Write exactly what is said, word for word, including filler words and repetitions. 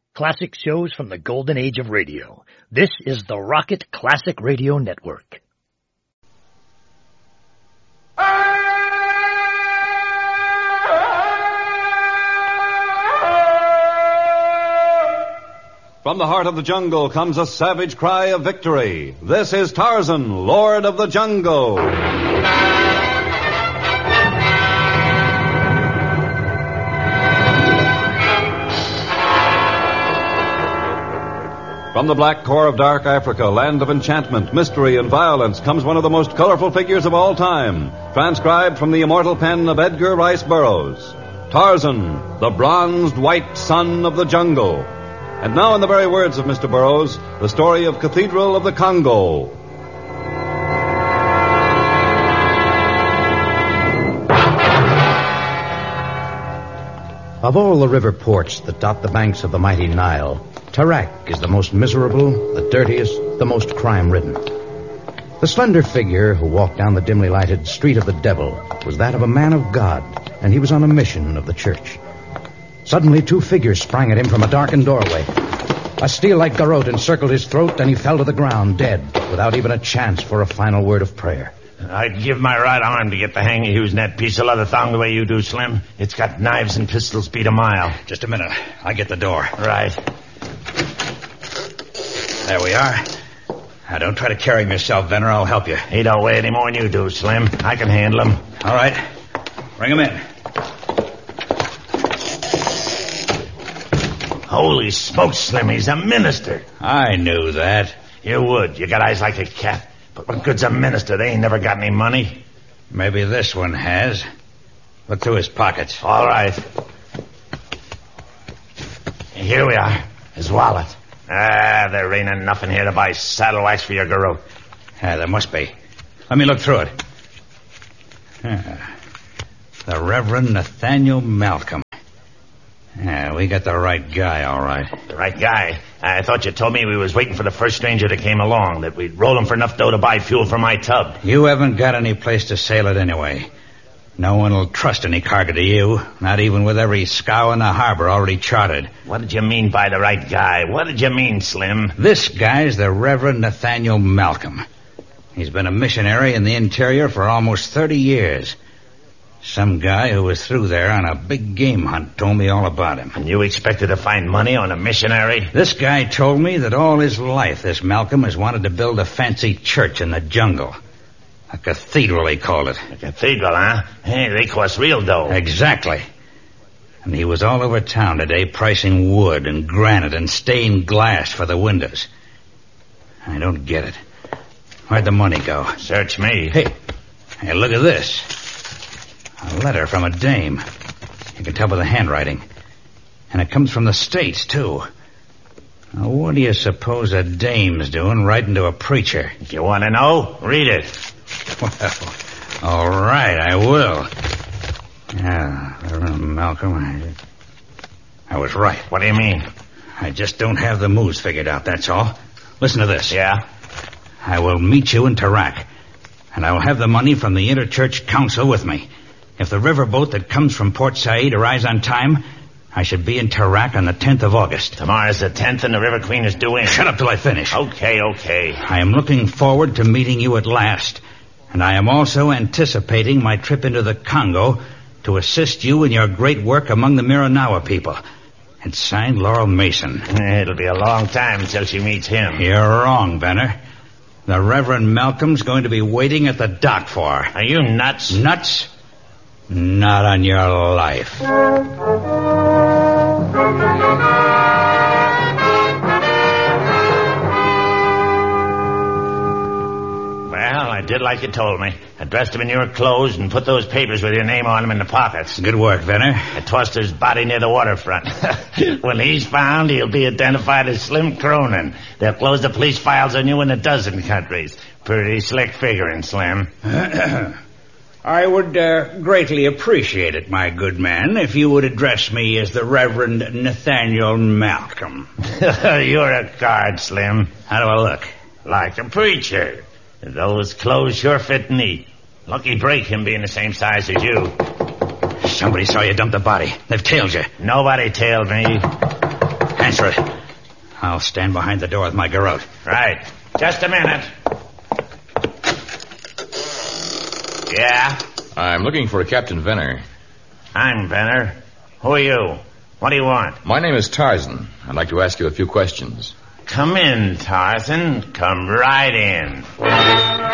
Classic shows from the golden age of radio. This is the Rocket Classic Radio Network. From the heart of the jungle comes a savage cry of victory. This is Tarzan, Lord of the Jungle. From the black core of dark Africa, land of enchantment, mystery, and violence, comes one of the most colorful figures of all time, transcribed from the immortal pen of Edgar Rice Burroughs. Tarzan, the bronzed white son of the jungle. And now, in the very words of Mister Burroughs, the story of Cathedral of the Congo. Of all the river ports that dot the banks of the mighty Nile, Tarak is the most miserable, the dirtiest, the most crime-ridden. The slender figure who walked down the dimly lighted street of the devil was that of a man of God, and he was on a mission of the church. Suddenly, two figures sprang at him from a darkened doorway. A steel-like garrote encircled his throat, and he fell to the ground, dead, without even a chance for a final word of prayer. I'd give my right arm to get the hang of using that piece of leather thong the way you do, Slim. It's got knives and pistol speed a mile. Just a minute. I get the door. Right. There we are. Now, don't try to carry him yourself, Venner. I'll help you. He don't weigh any more than you do, Slim. I can handle him. All right. Bring him in. Holy smokes, Slim. He's a minister. I knew that. You would. You got eyes like a cat. But what good's a minister? They ain't never got any money. Maybe this one has. Look through his pockets. All right. Here we are. His wallet. Ah, there ain't enough in here to buy saddle wax for your garrote. Yeah, there must be. Let me look through it. Ah, the Reverend Nathaniel Malcolm. Yeah, we got the right guy, all right. The right guy? I thought you told me we was waiting for the first stranger that came along, that we'd roll him for enough dough to buy fuel for my tub. You haven't got any place to sail it anyway. No one will trust any cargo to you, not even with every scow in the harbor already charted. What did you mean by the right guy? What did you mean, Slim? This guy's the Reverend Nathaniel Malcolm. He's been a missionary in the interior for almost thirty years. Some guy who was through there on a big game hunt told me all about him. And you expected to find money on a missionary? This guy told me that all his life this Malcolm has wanted to build a fancy church in the jungle. A cathedral, they called it. A cathedral, huh? Hey, they cost real dough. Exactly. And he was all over town today pricing wood and granite and stained glass for the windows. I don't get it. Where'd the money go? Search me. Hey, hey, look at this. A letter from a dame. You can tell by the handwriting. And it comes from the States, too. Now, what do you suppose a dame's doing writing to a preacher? If you want to know, read it. Well, all right, I will. Yeah, Reverend Malcolm, I, I was right. What do you mean? I just don't have the moves figured out, that's all. Listen to this. Yeah? I will meet you in Tarak, and I will have the money from the Interchurch Council with me. If the riverboat that comes from Port Said arrives on time, I should be in Tarak on the tenth of August. Tomorrow's the tenth and the River Queen is due in. Shut up till I finish. Okay, okay. I am looking forward to meeting you at last, and I am also anticipating my trip into the Congo to assist you in your great work among the Miranawa people. It's signed Laurel Mason. It'll be a long time until she meets him. You're wrong, Benner. The Reverend Malcolm's going to be waiting at the dock for her. Are you nuts? Nuts? Not on your life. Well, I did like you told me. I dressed him in your clothes and put those papers with your name on them in the pockets. Good work, Venner. I tossed his body near the waterfront. When he's found, he'll be identified as Slim Cronin. They'll close the police files on you in a dozen countries. Pretty slick figuring, Slim. I would uh, greatly appreciate it, my good man, if you would address me as the Reverend Nathaniel Malcolm. You're a card, Slim. How do I look? Like a preacher. Those clothes sure fit neat. Lucky break him being the same size as you. Somebody saw you dump the body. They've tailed you. Nobody tailed me. Answer it. I'll stand behind the door with my garrote. Right. Just a minute. Yeah? I'm looking for a Captain Venner. I'm Venner. Who are you? What do you want? My name is Tarzan. I'd like to ask you a few questions. Come in, Tarzan. Come right in.